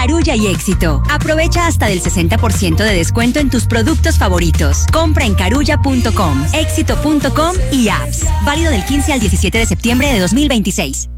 Carulla y Éxito. Aprovecha hasta del 60% de descuento en tus productos favoritos. Compra en carulla.com, éxito.com y apps. Válido del 15 al 17 de septiembre de 2026.